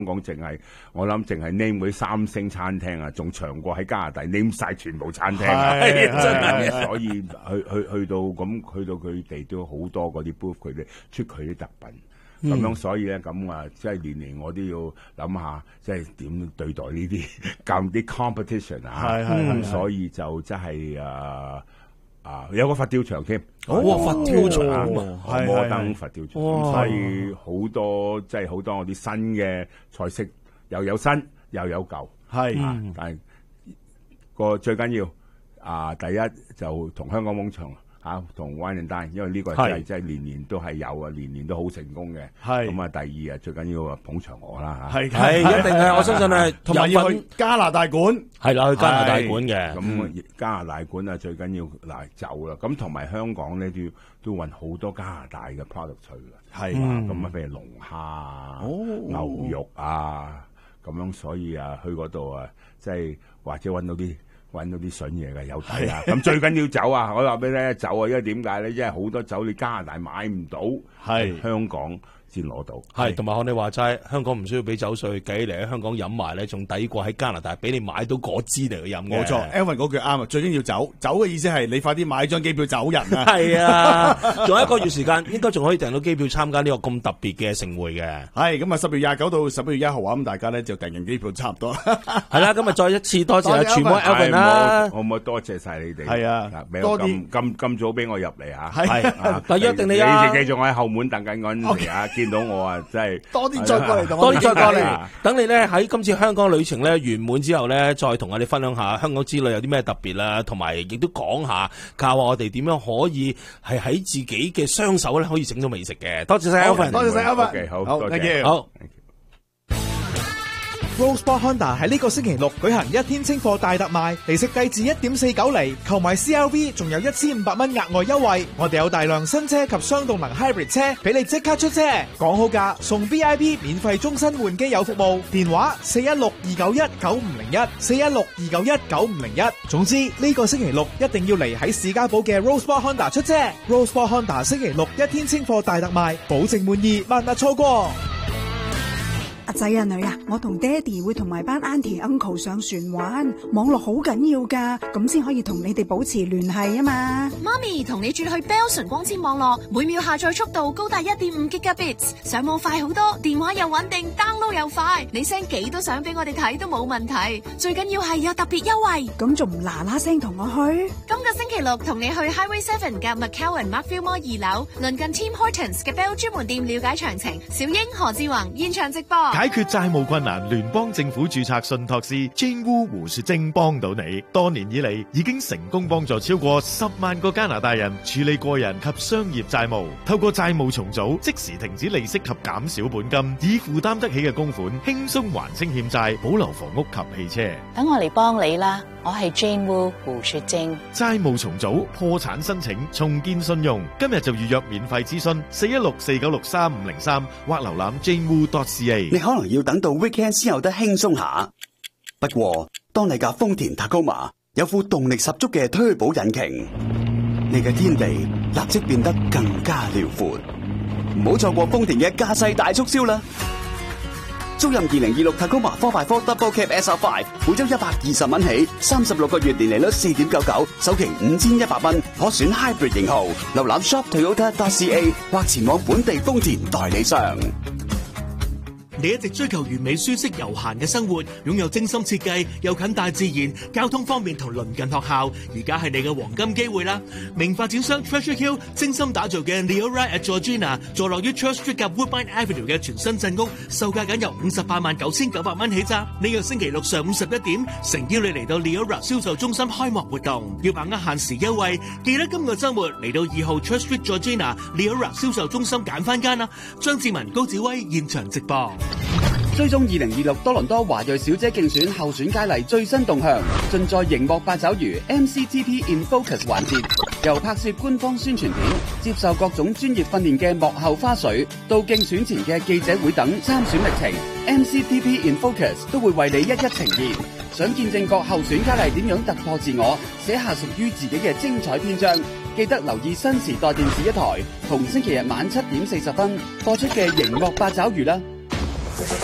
港我諗淨係 name 嗰啲3星餐廳啊，仲長過喺加拿大 name 晒全部餐廳啊，真係。所以去到佢哋都好多嗰啲 booth， 佢哋出佢啲特品，咁樣所以咧咁啊，即係年我都要諗下，即係點對待呢啲咁啲 competition 啊，咁所以就真係有個佛跳牆添， 佛跳牆摩登佛跳牆，所以好多即係好多我啲新嘅菜式，又有新又有舊，但係個最緊要第一就同香港捧場同 Wine and Dine， 因為呢個真係年年都係有啊，年年都好成功嘅。咁第二最緊要捧場我啦嚇。 係一定係，我相信係同埋要去加拿大館。 係啦，去加拿大館嘅。 咁加拿大館最緊要嗱酒啦。咁同埋香港咧都運好多加拿大嘅 product 出嘅。係咁譬如龍蝦牛肉咁樣，所以去嗰度即係或者揾到啲筍嘢嘅有睇啊！咁最緊要酒啊！我話俾你聽，酒因為點解咧？因為好多酒你加拿大買唔到，香港先攞到。 同埋學你話齋，香港唔需要俾酒稅，計嚟喺香港飲埋咧，仲抵過喺加拿大俾你買到果支嚟去飲嘅。 冇錯 ，Elvin 嗰句啱啊！最緊要酒嘅意思係你快啲買張機票走人啊！ 係啊，仲有1個月時間，應該仲可以訂到機票參加呢個咁特別嘅盛會嘅。 係咁啊，10月29到11月1號咁大家咧就訂緊機票差唔多。 係啦，咁啊再一次多謝傳播 Elvin 啦， 可唔可以多謝晒你哋？ 係啊， 多啲咁早俾我入嚟嚇。 係，但約定你啊！ 你繼續我喺後門等緊嗰陣時啊，見到我真係多啲再過嚟， 多啲再過嚟，等你咧喺今次香港旅程咧圓滿之後咧，再同我哋分享下香港之旅有啲咩特別啦，同埋亦都講下教下我哋點樣可以係喺自己嘅雙手咧可以整到美食嘅。多謝晒 Elvin， 多謝晒 Elvin， 好 ，thank you， 好。 Rosport Honda 喺呢個星期6舉行1天清貨大特賣，利息低至 1.49 厘，購買 CRV 仲有1500蚊額外優惠。我哋有大量新車及雙動能 hybrid 車俾你即刻出車，講好價送 VIP 免費終身換機油服務，電話416-291-9501 416-291-9501。總之呢個星期6一定要嚟喺士嘉堡嘅 Rosport Honda 出車。Rosport Honda 星期6 1天清貨大特賣，保證滿意，萬勿錯過。 阿仔啊女啊，我同爹哋會同埋班 auntie uncle 上船玩，網絡好緊要噶，咁先可以同你哋保持聯繫啊嘛。 媽咪同你轉去 Bell 純光纖網絡，每秒下載速度高達 1.5 Gigabits， 上網快好多，電話又穩定 ，download 又快，你 send 幾多相俾我哋睇都冇問題，最緊要係有特別優惠。 咁仲唔嗱嗱聲同我去？ 今個星期6同你去 Highway 7嘅 McCowan Markville Mall 2樓，鄰近 Tim Hortons 嘅 Bell 專門店了解詳情。小英何志宏現場直播。 解決債務困難，聯邦政府註冊信託師 Jane Wu 胡雪晶幫到你。多年以嚟，已經成功幫助超過10萬個加拿大人處理個人及商業債務。透過債務重組，即時停止利息及減少本金，以負擔得起嘅供款，輕鬆還清欠債，保留房屋及汽車。 等我嚟幫你啦，我係 Jane Wu 胡雪晶。 債務重組、破產申請、重建信用，今日就預約免費諮詢416-496-3503或瀏覽 janewu.ca。 你可能要等到 weekend 先有得輕鬆下，不過當你架豐田 Tacoma 有副動力十足嘅推保引擎，你嘅天地立即變得更加遼闊。唔好錯過豐田嘅駕駛大促銷啦！租任2026 Tacoma 4x4 Double Cab SR5， 每周120蚊起，36個月年利率 4.99%， 首期5100蚊，可選 Hybrid 型號。瀏覽 shoptoyota.ca 或前往本地豐田代理商。 你一直追求完美、舒適、悠閒嘅生活，擁有精心設計又近大自然、交通方便同鄰近學校，而家係你嘅黃金機會啦！名發展商 Treasure Hill 精心打造嘅 Leora at Georgina， 坐落於 Church Street 及 Woodbine Avenue 嘅全新鎮屋，售價僅由589900蚊起咋！呢個星期6上午11點，誠邀你嚟到 Leora 銷售中心開幕活動，要把握限時優惠，記得今個週末嚟到2號 Church Street Georgina Leora 銷售中心揀翻間啦！張志文、高子威現場直播。 追蹤2026多倫多華裔小姐競選候選佳麗最新動向，盡在熒幕八爪魚 MCTP in Focus 環節，由拍攝官方宣傳片、接受各種專業訓練嘅幕後花絮，到競選前嘅記者會等參選歷程 ，MCTP in Focus 都會為你一一呈現。想見證各候選佳麗點樣突破自我，寫下屬於自己嘅精彩篇章，記得留意新時代電視一台，同星期日晚7點40分播出嘅熒幕八爪魚啦。